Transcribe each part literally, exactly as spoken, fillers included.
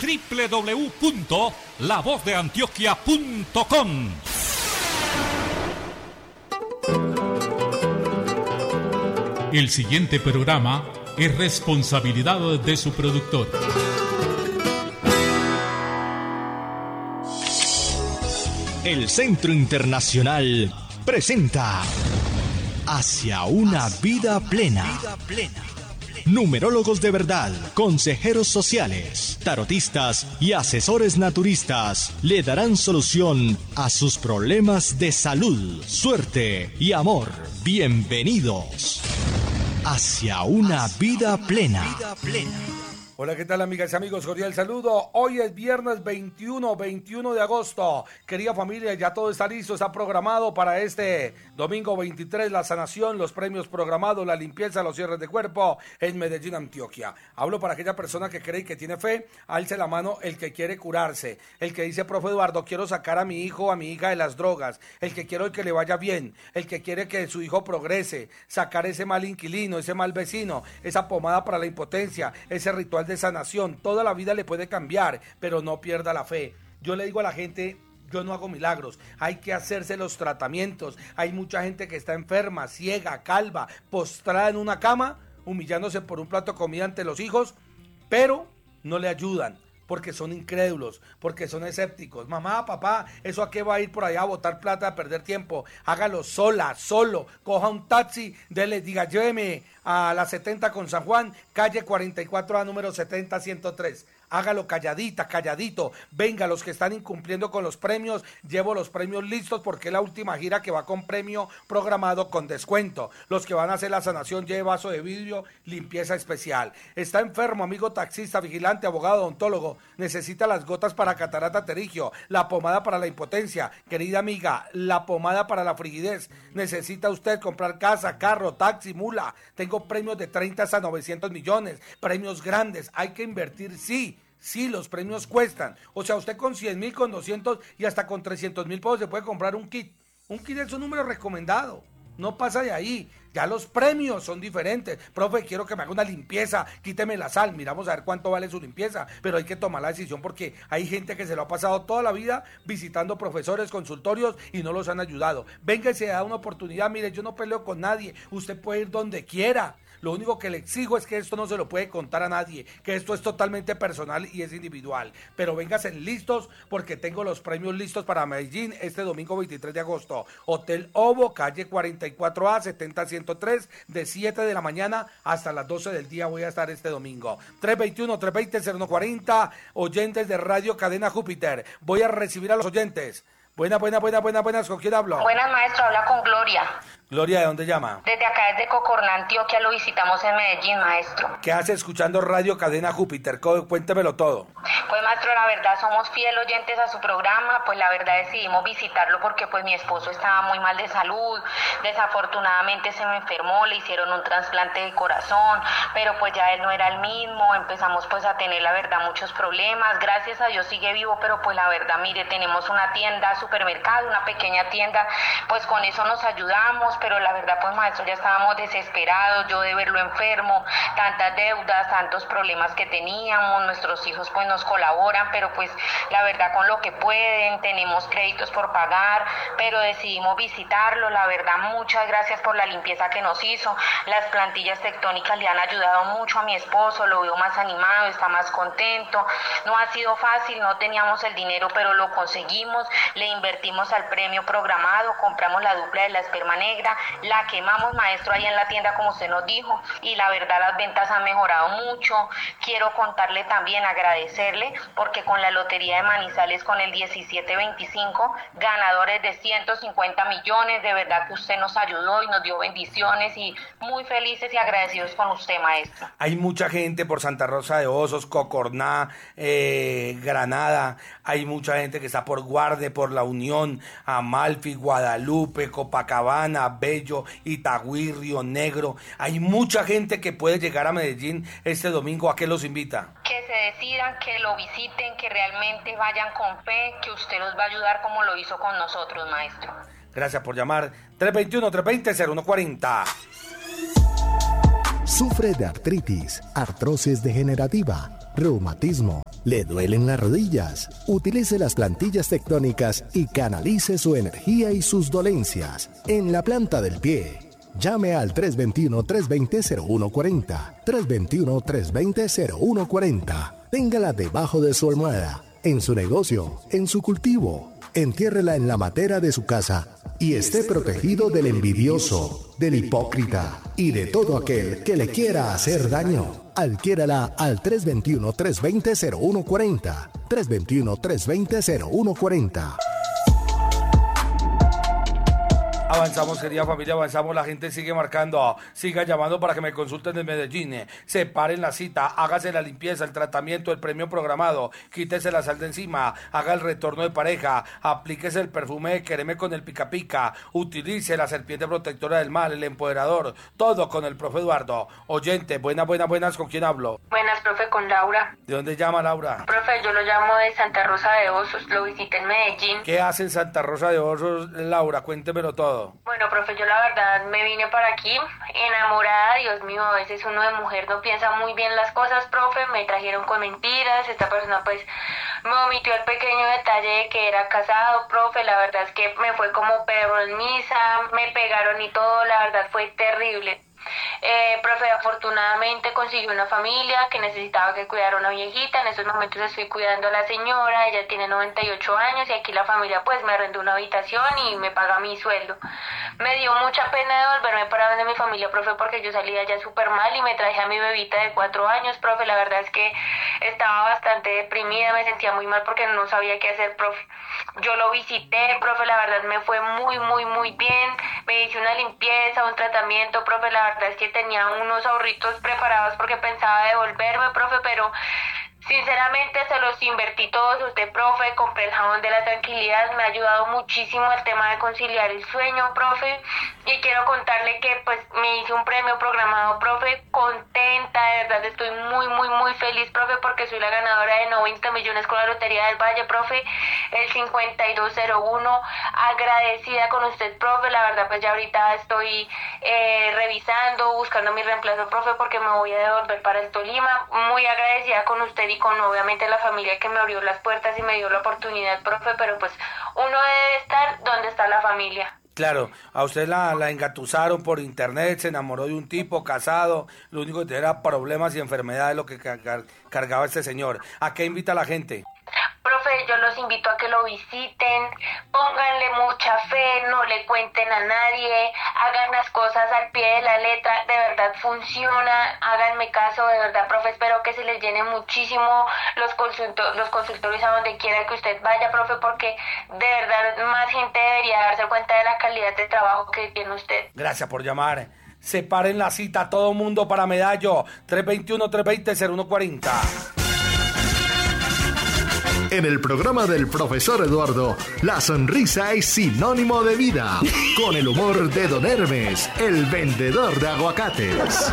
doble u doble u doble u punto la voz de antioquia punto com. El siguiente programa es responsabilidad de su productor. El Centro Internacional presenta Hacia una vida plena. Numerólogos de verdad, consejeros sociales, tarotistas y asesores naturistas le darán solución a sus problemas de salud, suerte y amor. Bienvenidos hacia una vida plena. Hola, ¿qué tal, amigas y amigos? Cordial saludo. Hoy es viernes veintiuno, veintiuno de agosto. Querida familia, ya todo está listo, está programado para este domingo veintitrés, la sanación, los premios programados, la limpieza, los cierres de cuerpo en Medellín, Antioquia. Hablo para aquella persona que cree y que tiene fe, alce la mano el que quiere curarse, el que dice, profe Eduardo, quiero sacar a mi hijo o a mi hija de las drogas, el que quiero que le vaya bien, el que quiere que su hijo progrese, sacar ese mal inquilino, ese mal vecino, esa pomada para la impotencia, ese ritual de sanación. Toda la vida le puede cambiar, pero no pierda la fe. Yo le digo a la gente, yo no hago milagros, hay que hacerse los tratamientos. Hay mucha gente que está enferma, ciega, calva, postrada en una cama, humillándose por un plato de comida ante los hijos, pero no le ayudan, porque son incrédulos, porque son escépticos. Mamá, papá, ¿eso a qué va a ir por allá a botar plata, a perder tiempo? Hágalo sola, solo, coja un taxi, dele, diga, lléveme a la setenta con San Juan, calle cuarenta y cuatro A, número setenta ciento tres. Hágalo calladita, calladito. Venga, los que están incumpliendo con los premios, llevo los premios listos porque es la última gira que va con premio programado con descuento. Los que van a hacer la sanación, lleve vaso de vidrio, limpieza especial. Está enfermo, amigo taxista, vigilante, abogado, odontólogo. Necesita las gotas para catarata pterigio, la pomada para la impotencia. Querida amiga, la pomada para la frigidez. Necesita usted comprar casa, carro, taxi, mula. Tengo premios de treinta hasta novecientos millones. Premios grandes. Hay que invertir, sí. Sí, los premios cuestan. O sea, usted con cien mil, con doscientos y hasta con trescientos mil pesos se puede comprar un kit. Un kit es un número recomendado. No pasa de ahí. Ya los premios son diferentes. Profe, quiero que me haga una limpieza, quíteme la sal, miramos a ver cuánto vale su limpieza, pero hay que tomar la decisión porque hay gente que se lo ha pasado toda la vida visitando profesores, consultorios y no los han ayudado. Venga y se da una oportunidad. Mire, yo no peleo con nadie, usted puede ir donde quiera. Lo único que le exijo es que esto no se lo puede contar a nadie, que esto es totalmente personal y es individual. Pero vénganse listos porque tengo los premios listos para Medellín este domingo veintitrés de agosto. Hotel Ovo, calle cuarenta y cuatro A, setenta ciento tres, de siete de la mañana hasta las doce del día voy a estar este domingo. tres veintiuno, tres veinte, cero uno cuarenta, oyentes de Radio Cadena Júpiter. Voy a recibir a los oyentes. Buenas, buenas, buenas, buenas, buenas. ¿Con quién hablo? Buenas, maestro. Habla con Gloria. Gloria, ¿de dónde llama? Desde acá, desde Cocorná, Antioquia, lo visitamos en Medellín, maestro. ¿Qué hace escuchando Radio Cadena Júpiter? Cuéntemelo todo. Pues, maestro, la verdad, somos fiel oyentes a su programa. Pues, la verdad, decidimos visitarlo porque, pues, mi esposo estaba muy mal de salud. Desafortunadamente se me enfermó, le hicieron un trasplante de corazón, pero, pues, ya él no era el mismo. Empezamos, pues, a tener, la verdad, muchos problemas. Gracias a Dios sigue vivo, pero, pues, la verdad, mire, tenemos una tienda, supermercado, una pequeña tienda. Pues, con eso nos ayudamos. Pero la verdad, pues, maestro, ya estábamos desesperados, yo de verlo enfermo, tantas deudas, tantos problemas que teníamos, nuestros hijos pues nos colaboran, pero pues la verdad con lo que pueden, tenemos créditos por pagar, pero decidimos visitarlo. La verdad, muchas gracias por la limpieza que nos hizo. Las plantillas tectónicas le han ayudado mucho a mi esposo, lo veo más animado, está más contento. No ha sido fácil, no teníamos el dinero, pero lo conseguimos, le invertimos al premio programado, compramos la dupla de la esperma negra, la quemamos, maestro, ahí en la tienda como usted nos dijo, y la verdad las ventas han mejorado mucho. Quiero contarle también, agradecerle, porque con la lotería de Manizales, con el diecisiete veinticinco, ganadores de ciento cincuenta millones, de verdad que usted nos ayudó y nos dio bendiciones, y muy felices y agradecidos con usted, maestro. Hay mucha gente por Santa Rosa de Osos, Cocorná, eh, Granada, hay mucha gente que está por Guarde, por La Unión, Amalfi, Guadalupe, Copacabana, Bello, Itagüí, Río Negro. Hay mucha gente que puede llegar a Medellín este domingo. ¿A qué los invita? Que se decidan, que lo visiten, que realmente vayan con fe, que usted los va a ayudar como lo hizo con nosotros, maestro. Gracias por llamar. tres veintiuno, tres veinte, cero uno cuarenta. Sufre de artritis, artrosis degenerativa, reumatismo, ¿Le duelen las rodillas? Utilice las plantillas tectónicas y canalice su energía y sus dolencias en la planta del pie. Llame al tres dos uno, tres dos cero, cero uno cuatro cero, tres dos uno, tres dos cero, cero uno cuatro cero. Téngala debajo de su almohada, en su negocio, en su cultivo. Entiérrela en la matera de su casa y esté protegido del envidioso, del hipócrita y de todo aquel que le quiera hacer daño. Adquiérala al tres dos uno, tres dos cero, cero uno cuatro cero, tres dos uno, tres dos cero, cero uno cuatro cero. Avanzamos, querida familia, avanzamos, la gente sigue marcando, siga llamando para que me consulten en Medellín, separen la cita, hágase la limpieza, el tratamiento, el premio programado, quítese la sal de encima, haga el retorno de pareja, aplíquese el perfume de Quereme con el pica pica, utilice la serpiente protectora del mal, el empoderador, todo con el profe Eduardo. Oyente, buenas, buenas, buenas, ¿con quién hablo? Buenas, profe, con Laura. ¿De dónde llama Laura? Profe, yo lo llamo de Santa Rosa de Osos, lo visité en Medellín. ¿Qué hace en Santa Rosa de Osos, Laura? Cuéntemelo todo. Bueno, profe, yo la verdad me vine para aquí enamorada. Dios mío, a veces uno de mujer no piensa muy bien las cosas, profe. Me trajeron con mentiras. Esta persona pues me omitió el pequeño detalle de que era casado, profe. La verdad es que me fue como perro en misa, me pegaron y todo. La verdad fue terrible. Eh, profe, afortunadamente consiguió una familia que necesitaba que cuidara a una viejita. En estos momentos estoy cuidando a la señora, ella tiene noventa y ocho años y aquí la familia pues me arrendó una habitación y me paga mi sueldo. Me dio mucha pena devolverme para donde mi familia, profe, porque yo salí allá súper mal y me traje a mi bebita de cuatro años, profe. La verdad es que estaba bastante deprimida, me sentía muy mal porque no sabía qué hacer, profe. Yo lo visité, profe, la verdad me fue muy, muy, muy bien. Me hice una limpieza, un tratamiento, profe. La verdad es que tenía unos ahorritos preparados porque pensaba devolverme, profe, pero sinceramente se los invertí todos a usted, profe. Compré el jabón de la tranquilidad, me ha ayudado muchísimo el tema de conciliar el sueño, profe. Y quiero contarle que pues me hice un premio programado, profe, contenta, de verdad estoy muy, muy, muy feliz, profe, porque soy la ganadora de noventa millones con la Lotería del Valle, profe, el cincuenta y dos cero uno, agradecida con usted, profe. La verdad pues ya ahorita estoy eh, revisando, buscando mi reemplazo, profe, porque me voy a devolver para el Tolima. Muy agradecida con usted y con obviamente la familia que me abrió las puertas y me dio la oportunidad, profe, pero pues uno debe estar donde está la familia. Claro, a usted la, la engatusaron por internet, se enamoró de un tipo casado, lo único que tenía era problemas y enfermedades lo que car- cargaba este señor. ¿A qué invita a la gente? Profe, yo los invito a que lo visiten, pónganle mucha fe, no le cuenten a nadie, hagan las cosas al pie de la letra, de verdad funciona, háganme caso, de verdad, profe, espero que se les llene muchísimo los, consulto- los consultorios a donde quiera que usted vaya, profe, porque de verdad más gente debería darse cuenta de la calidad de trabajo que tiene usted. Gracias por llamar. Separen la cita, todo mundo para Medallo, tres dos uno, tres dos cero, cero uno cuatro cero. En el programa del profesor Eduardo, la sonrisa es sinónimo de vida. Con el humor de Don Hermes, el vendedor de aguacates.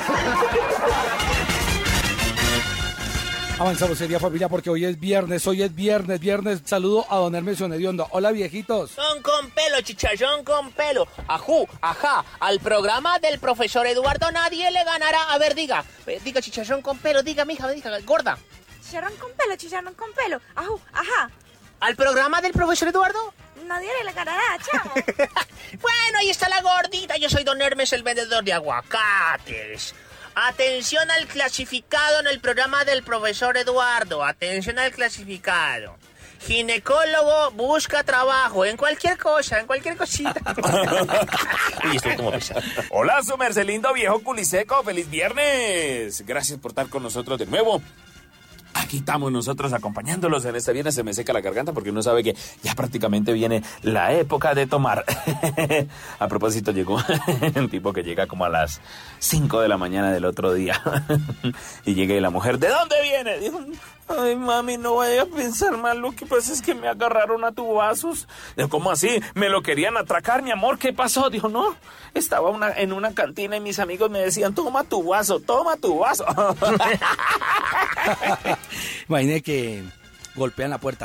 Avanzamos, sería familia, porque hoy es viernes, hoy es viernes, viernes. Saludo a Don Hermes Hediondo. Hola, viejitos. Son con pelo, chicharrón con pelo. Ajú, ajá, al programa del profesor Eduardo nadie le ganará. A ver, diga, diga chicharrón con pelo, diga, mija, diga, gorda. Chicharrón con pelo, chicharrón con pelo. Ajú, ajá. ¿Al programa del profesor Eduardo? Nadie le ganará, chamo. Bueno, ahí está la gordita. Yo soy Don Hermes, el vendedor de aguacates. Atención al clasificado en el programa del profesor Eduardo. Atención al clasificado. Ginecólogo busca trabajo en cualquier cosa, en cualquier cosita. Uy, estoy como pesado. Hola, su mercelindo viejo culiseco. ¡Feliz viernes! Gracias por estar con nosotros de nuevo. Aquí estamos nosotros acompañándolos en este viernes. Se me seca la garganta porque uno sabe que ya prácticamente viene la época de tomar. A propósito, llegó un tipo que llega como a las cinco de la mañana del otro día. Y llega y la mujer, ¿de dónde viene? Dijo, ay, mami, no vaya a pensar mal, lo que pasa es que me agarraron a tubazos. Dijo, ¿cómo así? ¿Me lo querían atracar, mi amor? ¿Qué pasó? Dijo, no, estaba una, en una cantina y mis amigos me decían, toma tu vaso, toma tu vaso. Imagine que golpean la puerta.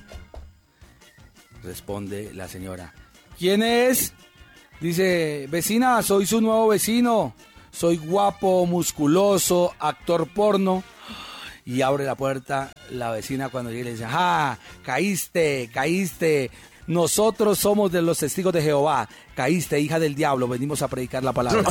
Responde la señora, ¿quién es? Dice, vecina, soy su nuevo vecino. Soy guapo, musculoso, actor porno. Y abre la puerta la vecina cuando llega y le dice, ah, caíste, caíste. Nosotros somos de los testigos de Jehová. Caíste, hija del diablo, venimos a predicar la palabra.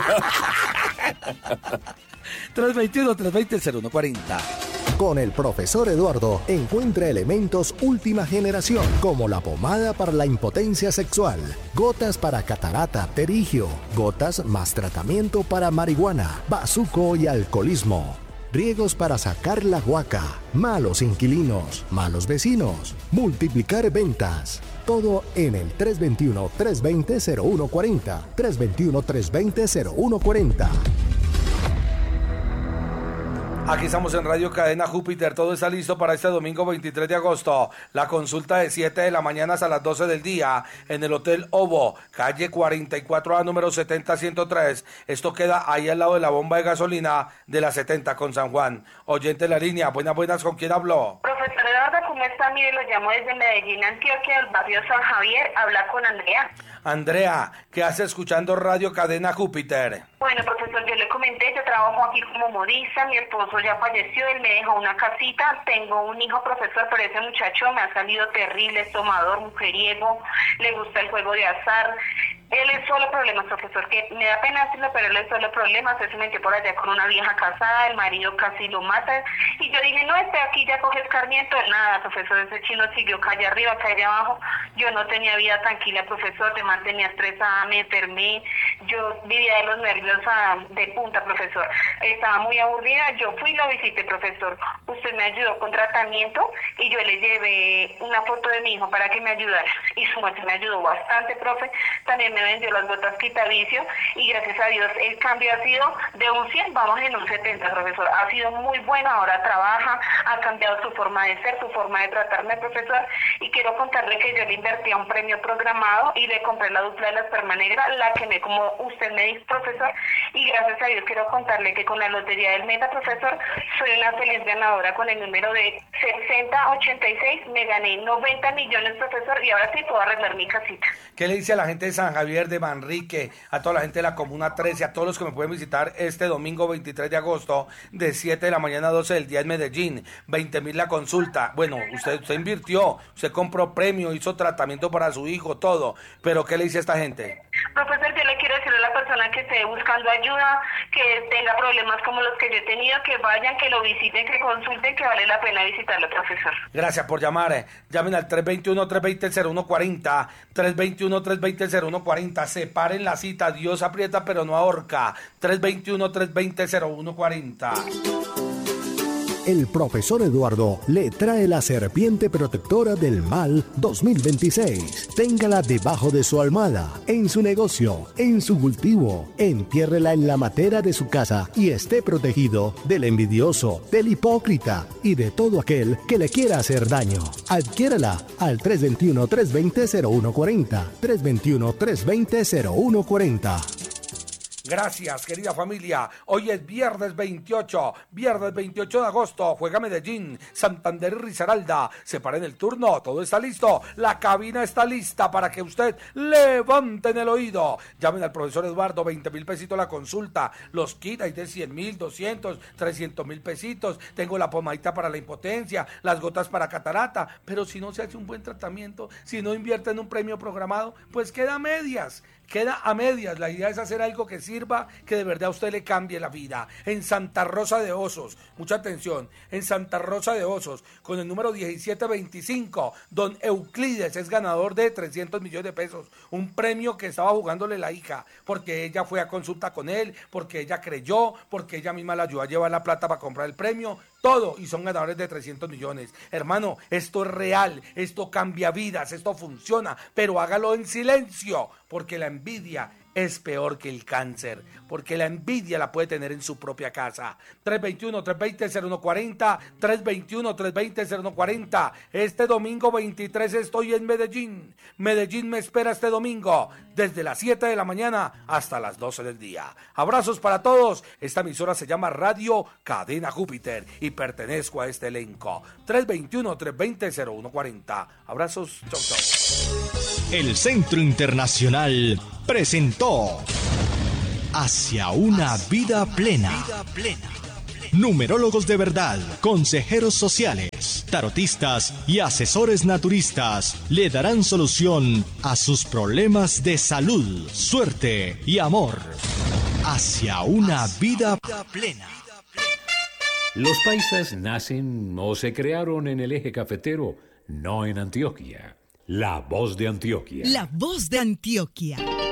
tres dos uno, tres dos cero, cero uno cuatro cero. Con el profesor Eduardo encuentra elementos última generación como la pomada para la impotencia sexual, gotas para catarata, pterigio, gotas más tratamiento para marihuana, bazuco y alcoholismo, riegos para sacar la guaca, malos inquilinos, malos vecinos, multiplicar ventas. Todo en el tres dos uno, tres dos cero, cero uno cuatro cero, tres dos uno, tres dos cero, cero uno cuatro cero. Aquí estamos en Radio Cadena Júpiter, todo está listo para este domingo veintitrés de agosto. La consulta de siete de la mañana hasta las doce del día en el Hotel Ovo, calle cuarenta y cuatro A, número setenta ciento tres. Esto queda ahí al lado de la bomba de gasolina de la setenta con San Juan. Oyente de la línea, buenas, buenas, ¿con quién habló? Profesor Eduardo, ¿cómo está? Mire, lo llamo desde Medellín, Antioquia, del barrio San Javier. Habla con Andrea. Andrea, ¿qué hace escuchando Radio Cadena Júpiter? Bueno, profesor, yo le comenté, yo trabajo aquí como modista, mi esposo ya falleció, él me dejó una casita, tengo un hijo, profesor, pero ese muchacho me ha salido terrible, es tomador, mujeriego, le gusta el juego de azar. Él es solo problemas, profesor, que me da pena decirlo, pero él es solo problemas. Él se metió por allá con una vieja casada, el marido casi lo mata. Y yo dije, no, este aquí ya coge escarmiento. Nada, profesor, ese chino siguió calle arriba, calle abajo. Yo no tenía vida tranquila, profesor, me mantenía estresada, me enfermé. Yo vivía de los nervios a, de punta, profesor. Estaba muy aburrida, yo fui y lo visité, profesor. Usted me ayudó con tratamiento y yo le llevé una foto de mi hijo para que me ayudara. Y su muerte me ayudó bastante, profe. También me vendió las gotas quitavicio y gracias a Dios el cambio ha sido de un cien, vamos en un setenta, profesor. Ha sido muy bueno, ahora trabaja, ha cambiado su forma de ser, su forma de tratarme, profesor. Y quiero contarle que yo le invertí a un premio programado y le compré la dupla de la esperma negra, la que me, como usted me dice, profesor. Y gracias a Dios quiero contarle que con la lotería del Meta, profesor, soy una feliz ganadora con el número de sesenta ochenta y seis. Me gané noventa millones, profesor, y ahora sí puedo arreglar mi casita. ¿Qué le dice a la gente de San Javier, de Manrique, a toda la gente de la Comuna trece, a todos los que me pueden visitar este domingo veintitrés de agosto, de siete de la mañana a doce del día en Medellín? veinte mil la consulta. Bueno, usted, usted invirtió, usted compró premio, hizo tratamiento para su hijo, todo. Pero ¿qué le dice a esta gente? Profesor, yo le quiero decir a la persona que esté buscando ayuda, que tenga problemas como los que yo he tenido, que vayan, que lo visiten, que consulten, que vale la pena visitarlo, profesor. Gracias por llamar. Llamen al tres dos uno, tres dos cero, cero uno cuatro cero, tres dos uno, tres dos cero, cero uno cuatro cero. Separen la cita, Dios aprieta pero no ahorca. tres dos uno, tres dos cero, cero uno cuatro cero. El profesor Eduardo le trae la serpiente protectora del mal dos mil veintiséis. Téngala debajo de su almohada, en su negocio, en su cultivo. Entiérrela en la matera de su casa y esté protegido del envidioso, del hipócrita y de todo aquel que le quiera hacer daño. Adquiérala al tres dos uno, tres dos cero, cero uno cuatro cero, tres dos uno, tres dos cero, cero uno cuatro cero. Gracias, querida familia. Hoy es viernes veintiocho, viernes veintiocho de agosto. Juega Medellín, Santander y Risaralda. Separen el turno, todo está listo. La cabina está lista para que usted levante el oído. Llamen al profesor Eduardo, veinte mil pesitos la consulta. Los kits hay de cien mil, doscientos, trescientos mil pesitos. Tengo la pomadita para la impotencia, las gotas para catarata. Pero si no se hace un buen tratamiento, si no invierte en un premio programado, pues queda a medias. Queda a medias. La idea es hacer algo que sirva, que de verdad a usted le cambie la vida. En Santa Rosa de Osos, mucha atención, en Santa Rosa de Osos, con el número diecisiete veinticinco, don Euclides es ganador de trescientos millones de pesos, un premio que estaba jugándole la hija, porque ella fue a consulta con él, porque ella creyó, porque ella misma la ayudó a llevar la plata para comprar el premio, todo, y son ganadores de trescientos millones. Hermano, esto es real, esto cambia vidas, esto funciona, pero hágalo en silencio, porque la envidia es peor que el cáncer, porque la envidia la puede tener en su propia casa. tres dos uno, tres dos cero, cero uno cuatro cero, tres dos uno, tres dos cero, cero uno cuatro cero. Este domingo veintitrés estoy en Medellín. Medellín me espera este domingo, desde las siete de la mañana hasta las doce del día. Abrazos para todos. Esta emisora se llama Radio Cadena Júpiter y pertenezco a este elenco. tres dos uno, tres dos cero, cero uno cuatro cero. Abrazos, chau, chau. El Centro Internacional presentó Hacia una vida plena. numerólogos de verdad, consejeros sociales, tarotistas y asesores naturistas le darán solución a sus problemas de salud, suerte y amor hacia una vida plena. Los paisas nacen o se crearon en el eje cafetero, no en Antioquia. La voz de Antioquia. La voz de Antioquia.